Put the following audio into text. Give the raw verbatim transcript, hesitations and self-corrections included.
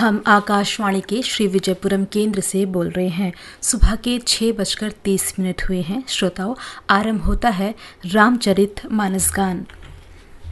हम आकाशवाणी के श्री विजयपुरम केंद्र से बोल रहे हैं। सुबह के छः बजकर तीस मिनट हुए हैं। श्रोताओं, आरंभ होता है रामचरित मानस गान।